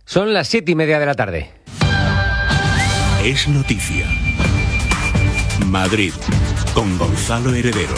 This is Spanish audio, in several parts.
Son las 7:30 de la tarde. Es noticia. Madrid, con Gonzalo Heredero.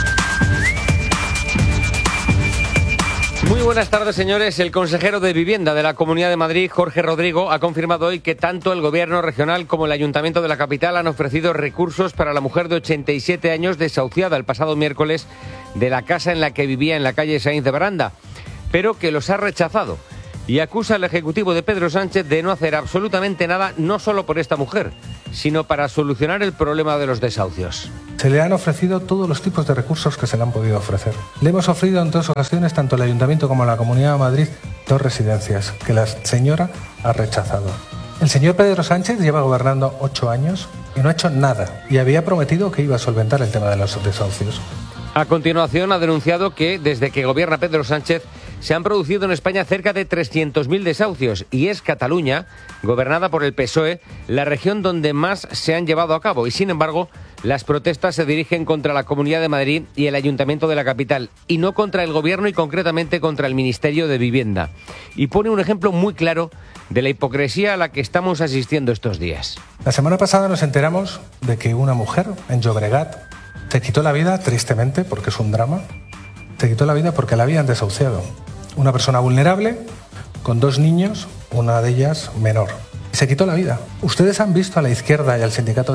Muy buenas tardes, señores. El consejero de Vivienda de la Comunidad de Madrid, Jorge Rodrigo, ha confirmado hoy que tanto el Gobierno regional como el Ayuntamiento de la capital han ofrecido recursos para la mujer de 87 años desahuciada el pasado miércoles de la casa en la que vivía en la calle Sainz de Baranda, pero que los ha rechazado. Y acusa al Ejecutivo de Pedro Sánchez de no hacer absolutamente nada, no solo por esta mujer, sino para solucionar el problema de los desahucios. Se le han ofrecido todos los tipos de recursos que se le han podido ofrecer. Le hemos ofrecido en 2 ocasiones, tanto el Ayuntamiento como la Comunidad de Madrid, 2 residencias, que la señora ha rechazado. El señor Pedro Sánchez lleva gobernando 8 años y no ha hecho nada, y había prometido que iba a solventar el tema de los desahucios. A continuación, ha denunciado que desde que gobierna Pedro Sánchez se han producido en España cerca de 300.000 desahucios y es Cataluña, gobernada por el PSOE, la región donde más se han llevado a cabo. Y sin embargo, las protestas se dirigen contra la Comunidad de Madrid y el Ayuntamiento de la capital, y no contra el Gobierno y concretamente contra el Ministerio de Vivienda. Y pone un ejemplo muy claro de la hipocresía a la que estamos asistiendo estos días. La semana pasada nos enteramos de que una mujer en Llobregat se quitó la vida, tristemente, porque es un drama. Se quitó la vida porque la habían desahuciado. Una persona vulnerable, con 2 niños, una de ellas menor. Se quitó la vida. ¿Ustedes han visto a la izquierda y al sindicato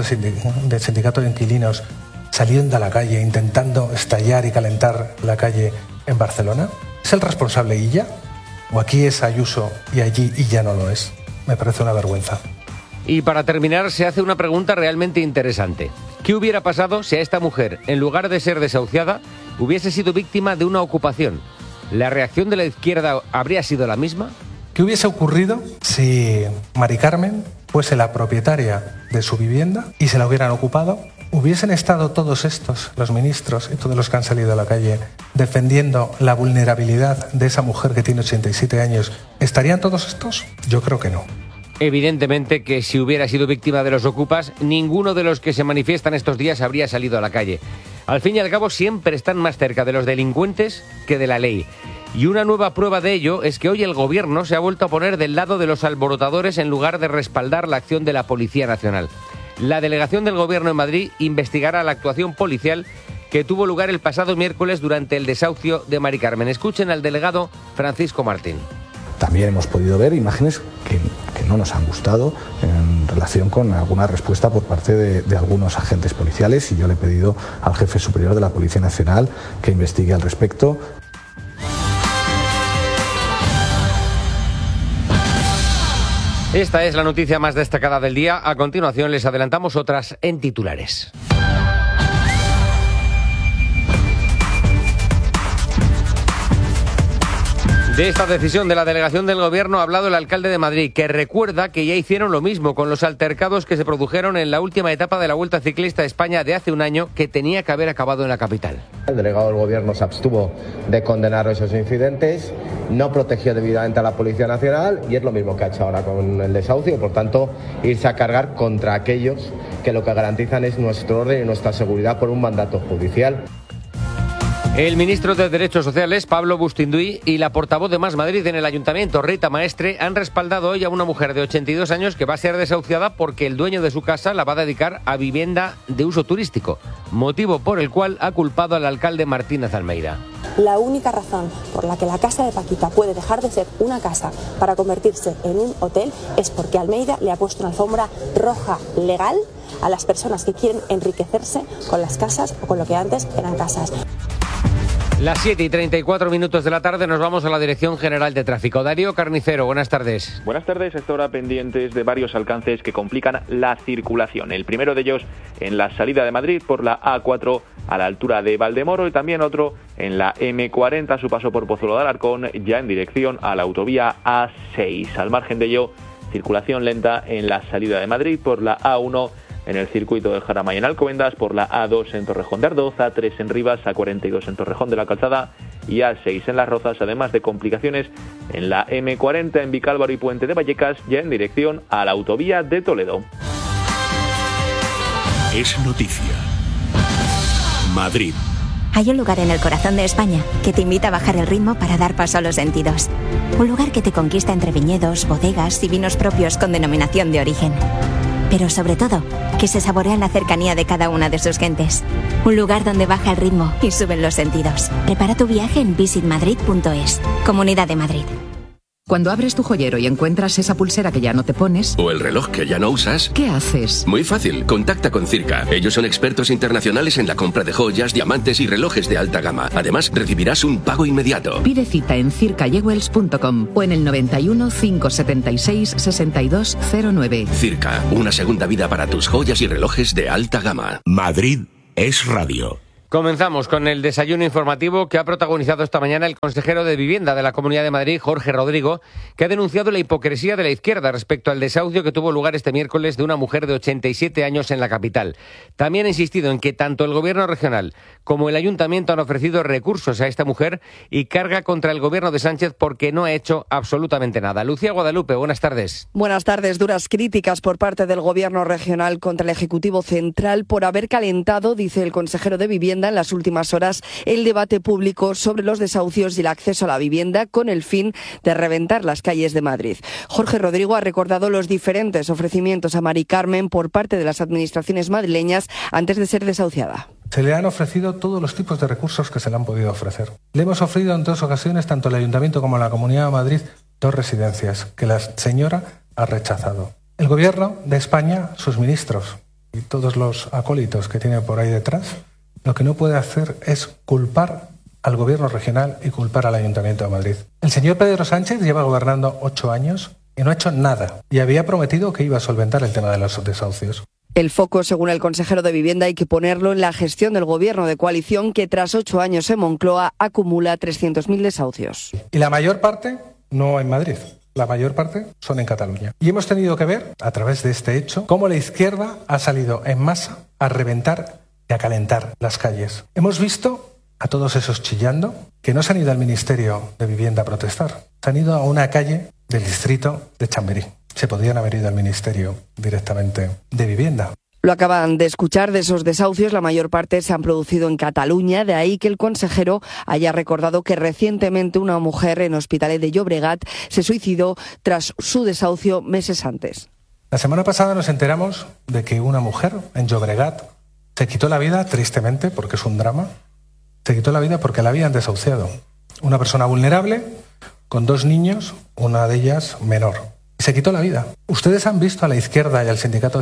de inquilinos saliendo a la calle, intentando estallar y calentar la calle en Barcelona? ¿Es el responsable Illa? ¿O aquí es Ayuso y allí Illa no lo es? Me parece una vergüenza. Y para terminar, se hace una pregunta realmente interesante. ¿Qué hubiera pasado si a esta mujer, en lugar de ser desahuciada, hubiese sido víctima de una ocupación? ¿La reacción de la izquierda habría sido la misma? ¿Qué hubiese ocurrido si Mari Carmen fuese la propietaria de su vivienda y se la hubieran ocupado? ¿Hubiesen estado todos estos, los ministros y todos los que han salido a la calle, defendiendo la vulnerabilidad de esa mujer que tiene 87 años? ¿Estarían todos estos? Yo creo que no. Evidentemente que si hubiera sido víctima de los ocupas, ninguno de los que se manifiestan estos días habría salido a la calle. Al fin y al cabo, siempre están más cerca de los delincuentes que de la ley. Y una nueva prueba de ello es que hoy el Gobierno se ha vuelto a poner del lado de los alborotadores en lugar de respaldar la acción de la Policía Nacional. La delegación del Gobierno en Madrid investigará la actuación policial que tuvo lugar el pasado miércoles durante el desahucio de Mari Carmen. Escuchen al delegado Francisco Martín. También hemos podido ver imágenes que no nos han gustado en relación con alguna respuesta por parte de algunos agentes policiales, y yo le he pedido al jefe superior de la Policía Nacional que investigue al respecto. Esta es la noticia más destacada del día. A continuación les adelantamos otras en titulares. De esta decisión de la delegación del Gobierno ha hablado el alcalde de Madrid, que recuerda que ya hicieron lo mismo con los altercados que se produjeron en la última etapa de la Vuelta Ciclista a España de hace un año, que tenía que haber acabado en la capital. El delegado del Gobierno se abstuvo de condenar esos incidentes, no protegió debidamente a la Policía Nacional y es lo mismo que ha hecho ahora con el desahucio. Por tanto, irse a cargar contra aquellos que lo que garantizan es nuestro orden y nuestra seguridad por un mandato judicial. El ministro de Derechos Sociales, Pablo Bustinduy, y la portavoz de Más Madrid en el Ayuntamiento, Rita Maestre, han respaldado hoy a una mujer de 82 años que va a ser desahuciada porque el dueño de su casa la va a dedicar a vivienda de uso turístico, motivo por el cual ha culpado al alcalde Martínez Almeida. La única razón por la que la casa de Paquita puede dejar de ser una casa para convertirse en un hotel es porque Almeida le ha puesto una alfombra roja legal a las personas que quieren enriquecerse con las casas o con lo que antes eran casas. Las 7:34 de la tarde nos vamos a la Dirección General de Tráfico. Darío Carnicero, buenas tardes. Buenas tardes, a esta hora pendientes de varios alcances que complican la circulación. El primero de ellos en la salida de Madrid por la A4 a la altura de Valdemoro, y también otro en la M40 a su paso por Pozuelo de Alarcón, ya en dirección a la autovía A6. Al margen de ello, circulación lenta en la salida de Madrid por la A1 en el circuito de Jaramay en Alcobendas, por la A2 en Torrejón de Ardoz, A3 en Rivas, A42 en Torrejón de la Calzada y A6 en Las Rozas, además de complicaciones en la M40 en Vicálvaro y Puente de Vallecas, ya en dirección a la autovía de Toledo. Es noticia. Madrid, Hay un lugar en el corazón de España que te invita a bajar el ritmo para dar paso a los sentidos. Un lugar que te conquista entre viñedos, bodegas y vinos propios con denominación de origen. Pero sobre todo, que se saborea en la cercanía de cada una de sus gentes. Un lugar donde baja el ritmo y suben los sentidos. Prepara tu viaje en visitmadrid.es. Comunidad de Madrid. Cuando abres tu joyero y encuentras esa pulsera que ya no te pones, o el reloj que ya no usas, ¿qué haces? Muy fácil, contacta con Circa. Ellos son expertos internacionales en la compra de joyas, diamantes y relojes de alta gama. Además, recibirás un pago inmediato. Pide cita en circajewels.com o en el 91 576 6209. Circa, una segunda vida para tus joyas y relojes de alta gama. Madrid es radio. Comenzamos con el desayuno informativo que ha protagonizado esta mañana el consejero de Vivienda de la Comunidad de Madrid, Jorge Rodrigo, que ha denunciado la hipocresía de la izquierda respecto al desahucio que tuvo lugar este miércoles de una mujer de 87 años en la capital. También ha insistido en que tanto el Gobierno regional como el Ayuntamiento han ofrecido recursos a esta mujer y carga contra el Gobierno de Sánchez porque no ha hecho absolutamente nada. Lucía Guadalupe, buenas tardes. Buenas tardes. Duras críticas por parte del Gobierno regional contra el Ejecutivo Central por haber calentado, dice el consejero de Vivienda, en las últimas horas el debate público sobre los desahucios y el acceso a la vivienda con el fin de reventar las calles de Madrid. Jorge Rodrigo ha recordado los diferentes ofrecimientos a Mari Carmen por parte de las administraciones madrileñas antes de ser desahuciada. Se le han ofrecido todos los tipos de recursos que se le han podido ofrecer. Le hemos ofrecido en 2 ocasiones, tanto al Ayuntamiento como a la Comunidad de Madrid, 2 residencias que la señora ha rechazado. El Gobierno de España, sus ministros y todos los acólitos que tiene por ahí detrás, lo que no puede hacer es culpar al Gobierno regional y culpar al Ayuntamiento de Madrid. El señor Pedro Sánchez lleva gobernando 8 años y no ha hecho nada. Y había prometido que iba a solventar el tema de los desahucios. El foco, según el consejero de Vivienda, hay que ponerlo en la gestión del Gobierno de coalición que tras 8 años en Moncloa acumula 300.000 desahucios. Y la mayor parte no en Madrid. La mayor parte son en Cataluña. Y hemos tenido que ver, a través de este hecho, cómo la izquierda ha salido en masa a reventar y a calentar las calles. Hemos visto a todos esos chillando que no se han ido al Ministerio de Vivienda a protestar. Se han ido a una calle del distrito de Chamberí. Se podrían haber ido al Ministerio directamente de Vivienda. Lo acaban de escuchar, de esos desahucios, la mayor parte se han producido en Cataluña, de ahí que el consejero haya recordado que recientemente una mujer en Hospitalet de Llobregat se suicidó tras su desahucio meses antes. La semana pasada nos enteramos de que una mujer en Llobregat se quitó la vida, tristemente, porque es un drama, se quitó la vida porque la habían desahuciado. Una persona vulnerable, con 2 niños, una de ellas menor. Se quitó la vida. ¿Ustedes han visto a la izquierda y al sindicato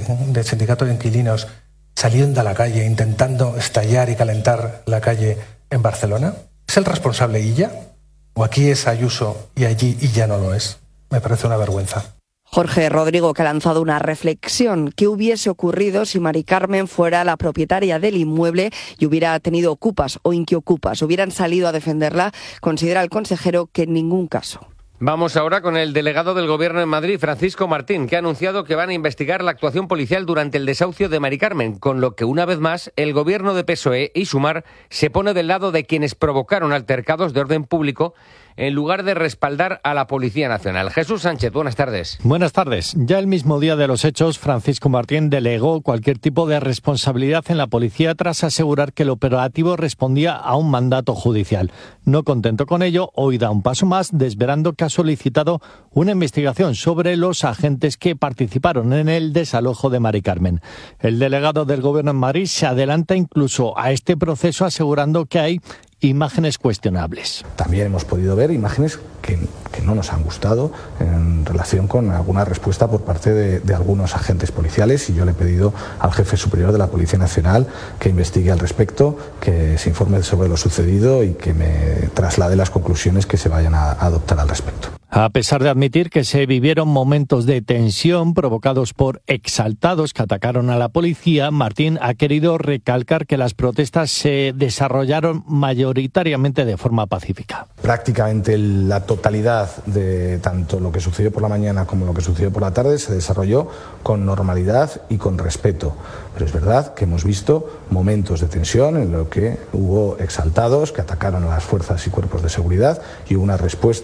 de inquilinos saliendo a la calle, intentando estallar y calentar la calle en Barcelona? ¿Es el responsable Illa? ¿O aquí es Ayuso y allí Illa no lo es? Me parece una vergüenza. Jorge Rodrigo, que ha lanzado una reflexión. ¿Qué hubiese ocurrido si Mari Carmen fuera la propietaria del inmueble y hubiera tenido ocupas o inquiocupas? ¿Hubieran salido a defenderla? Considera el consejero que en ningún caso. Vamos ahora con el delegado del Gobierno en Madrid, Francisco Martín, que ha anunciado que van a investigar la actuación policial durante el desahucio de Mari Carmen, con lo que una vez más el Gobierno de PSOE y Sumar se pone del lado de quienes provocaron altercados de orden público en lugar de respaldar a la Policía Nacional. Jesús Sánchez, buenas tardes. Buenas tardes. Ya el mismo día de los hechos, Francisco Martín delegó cualquier tipo de responsabilidad en la policía tras asegurar que el operativo respondía a un mandato judicial. No contento con ello, hoy da un paso más, desvelando que ha solicitado una investigación sobre los agentes que participaron en el desalojo de Mari Carmen. El delegado del Gobierno en Madrid se adelanta incluso a este proceso asegurando que hay imágenes cuestionables. También hemos podido ver imágenes que no nos han gustado en relación con alguna respuesta por parte de algunos agentes policiales, y yo le he pedido al jefe superior de la Policía Nacional que investigue al respecto, que se informe sobre lo sucedido y que me traslade las conclusiones que se vayan a adoptar al respecto. A pesar de admitir que se vivieron momentos de tensión provocados por exaltados que atacaron a la policía, Martín ha querido recalcar que las protestas se desarrollaron mayoritariamente de forma pacífica. Prácticamente la totalidad de tanto lo que sucedió por la mañana como lo que sucedió por la tarde se desarrolló con normalidad y con respeto. Pero es verdad que hemos visto momentos de tensión en los que hubo exaltados que atacaron a las fuerzas y cuerpos de seguridad y hubo una respuesta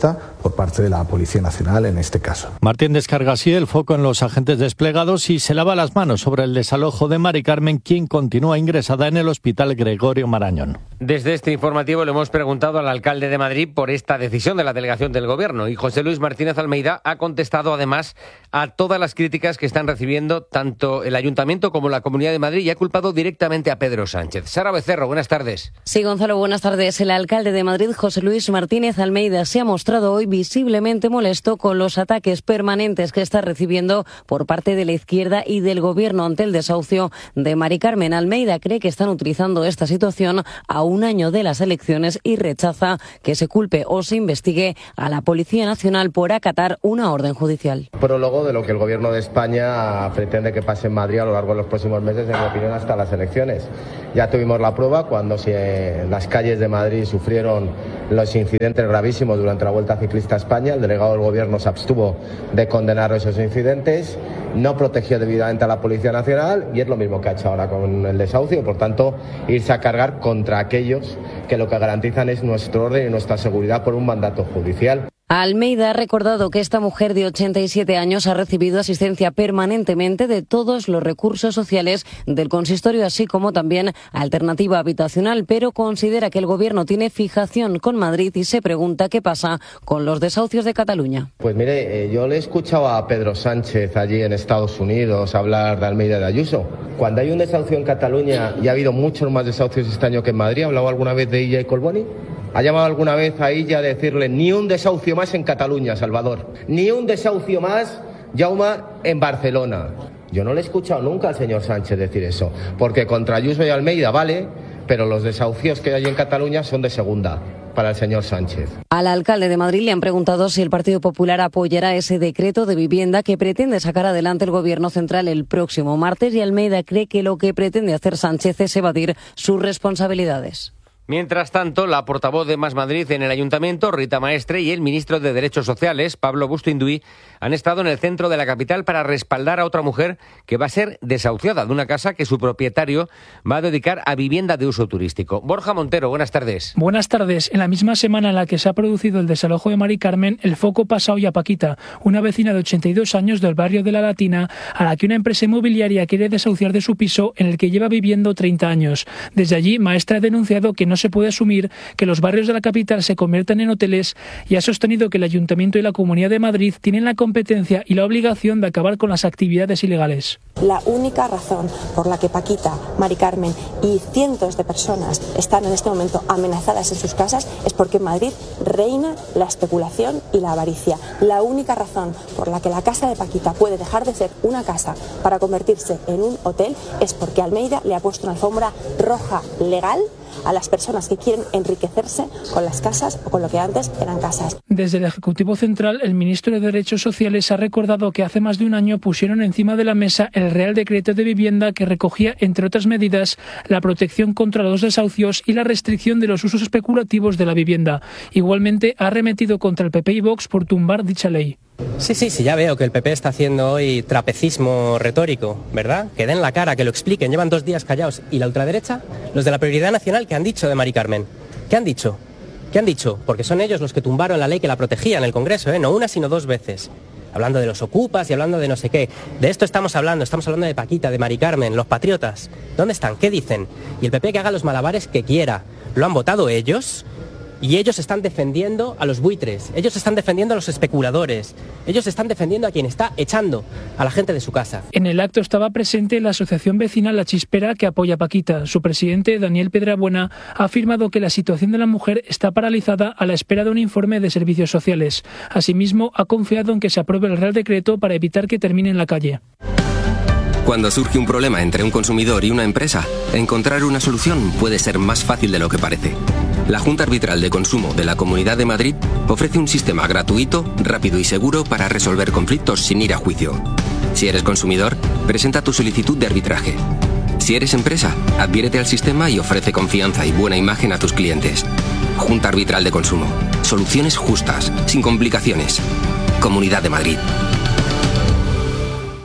por parte de la Policía Nacional en este caso. Martín descarga así el foco en los agentes desplegados y se lava las manos sobre el desalojo de Mari Carmen, quien continúa ingresada en el Hospital Gregorio Marañón. Desde este informativo le hemos preguntado al alcalde de Madrid por esta decisión de la delegación del Gobierno y José Luis Martínez Almeida ha contestado además a todas las críticas que están recibiendo tanto el Ayuntamiento como la Comunidad de Madrid y ha culpado directamente a Pedro Sánchez. Sara Becerro, buenas tardes. Sí, Gonzalo, buenas tardes. El alcalde de Madrid, José Luis Martínez Almeida, se ha mostrado hoy visiblemente molesto con los ataques permanentes que está recibiendo por parte de la izquierda y del Gobierno ante el desahucio de Mari Carmen. Almeida cree que están utilizando esta situación a un año de las elecciones y rechaza que se culpe o se investigue a la Policía Nacional por acatar una orden judicial. Prólogo de lo que el Gobierno de España pretende que pase en Madrid a lo largo de los próximos meses, en mi opinión, hasta las elecciones. Ya tuvimos la prueba cuando las calles de Madrid sufrieron los incidentes gravísimos durante la Vuelta Ciclista a España. El delegado del Gobierno se abstuvo de condenar esos incidentes, no protegió debidamente a la Policía Nacional y es lo mismo que ha hecho ahora con el desahucio. Por tanto, irse a cargar contra aquellos que lo que garantizan es nuestro orden y nuestra seguridad por un mandato judicial. Almeida ha recordado que esta mujer de 87 años ha recibido asistencia permanentemente de todos los recursos sociales del consistorio, así como también alternativa habitacional, pero considera que el Gobierno tiene fijación con Madrid y se pregunta qué pasa con los desahucios de Cataluña. Pues mire, yo le he escuchado a Pedro Sánchez allí en Estados Unidos hablar de Almeida de Ayuso. Cuando hay un desahucio en Cataluña, y ha habido muchos más desahucios este año que en Madrid, ¿ha hablado alguna vez de Illa y Colboni? ¿Ha llamado alguna vez a ella a decirle ni un desahucio más en Cataluña, Salvador? Ni un desahucio más, Jaume, en Barcelona. Yo no le he escuchado nunca al señor Sánchez decir eso, porque contra Ayuso y Almeida vale, pero los desahucios que hay en Cataluña son de segunda para el señor Sánchez. Al alcalde de Madrid le han preguntado si el Partido Popular apoyará ese decreto de vivienda que pretende sacar adelante el Gobierno central el próximo martes y Almeida cree que lo que pretende hacer Sánchez es evadir sus responsabilidades. Mientras tanto, la portavoz de Más Madrid en el Ayuntamiento, Rita Maestre, y el ministro de Derechos Sociales, Pablo Bustinduy, han estado en el centro de la capital para respaldar a otra mujer que va a ser desahuciada de una casa que su propietario va a dedicar a vivienda de uso turístico. Borja Montero, buenas tardes. Buenas tardes. En la misma semana en la que se ha producido el desalojo de Mari Carmen, el foco pasa hoy a Paquita, una vecina de 82 años del barrio de La Latina, a la que una empresa inmobiliaria quiere desahuciar de su piso en el que lleva viviendo 30 años. Desde allí, Maestre ha denunciado que no se puede asumir que los barrios de la capital se conviertan en hoteles y ha sostenido que el Ayuntamiento y la Comunidad de Madrid tienen la competencia y la obligación de acabar con las actividades ilegales. La única razón por la que Paquita, Mari Carmen y cientos de personas están en este momento amenazadas en sus casas es porque en Madrid reina la especulación y la avaricia. La única razón por la que la casa de Paquita puede dejar de ser una casa para convertirse en un hotel es porque Almeida le ha puesto una alfombra roja legal a las personas que quieren enriquecerse con las casas o con lo que antes eran casas. Desde el Ejecutivo Central, el ministro de Derechos Sociales ha recordado que hace más de un año pusieron encima de la mesa el Real Decreto de Vivienda que recogía, entre otras medidas, la protección contra los desahucios y la restricción de los usos especulativos de la vivienda. Igualmente, ha arremetido contra el PP y Vox por tumbar dicha ley. Sí, ya veo que el PP está haciendo hoy trapecismo retórico, ¿verdad? Que den la cara, que lo expliquen, llevan 2 días callados. ¿Y la ultraderecha? Los de la Prioridad Nacional, ¿qué han dicho de Mari Carmen? ¿Qué han dicho? Porque son ellos los que tumbaron la ley que la protegía en el Congreso, no una sino 2 veces. Hablando de los ocupas y hablando de no sé qué. De esto estamos hablando de Paquita, de Mari Carmen, los patriotas. ¿Dónde están? ¿Qué dicen? Y el PP que haga los malabares que quiera. ¿Lo han votado ellos? Y ellos están defendiendo a los buitres, ellos están defendiendo a los especuladores, ellos están defendiendo a quien está echando a la gente de su casa. En el acto estaba presente la asociación vecinal La Chispera que apoya a Paquita. Su presidente, Daniel Pedrabuena, ha afirmado que la situación de la mujer está paralizada a la espera de un informe de servicios sociales. Asimismo, ha confiado en que se apruebe el Real Decreto para evitar que termine en la calle. Cuando surge un problema entre un consumidor y una empresa, encontrar una solución puede ser más fácil de lo que parece. La Junta Arbitral de Consumo de la Comunidad de Madrid ofrece un sistema gratuito, rápido y seguro para resolver conflictos sin ir a juicio. Si eres consumidor, presenta tu solicitud de arbitraje. Si eres empresa, adhiérete al sistema y ofrece confianza y buena imagen a tus clientes. Junta Arbitral de Consumo. Soluciones justas, sin complicaciones. Comunidad de Madrid.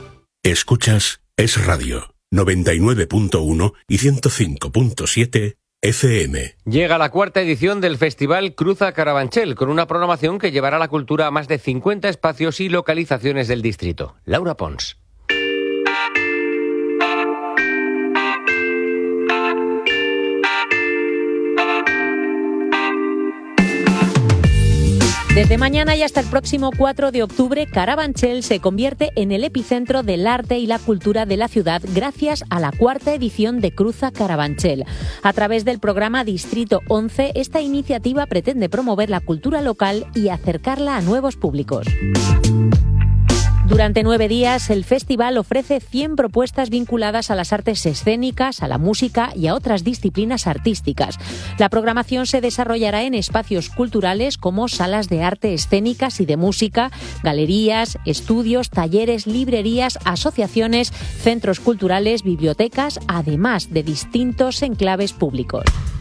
Escuchas Es Radio 99.1 y 105.7 FM. Llega la cuarta edición del Festival Cruza Carabanchel, con una programación que llevará la cultura a más de 50 espacios y localizaciones del distrito. Laura Pons. Desde mañana y hasta el próximo 4 de octubre, Carabanchel se convierte en el epicentro del arte y la cultura de la ciudad gracias a la cuarta edición de Cruza Carabanchel. A través del programa Distrito 11, esta iniciativa pretende promover la cultura local y acercarla a nuevos públicos. Durante 9 días, el festival ofrece 100 propuestas vinculadas a las artes escénicas, a la música y a otras disciplinas artísticas. La programación se desarrollará en espacios culturales como salas de arte escénicas y de música, galerías, estudios, talleres, librerías, asociaciones, centros culturales, bibliotecas, además de distintos enclaves públicos.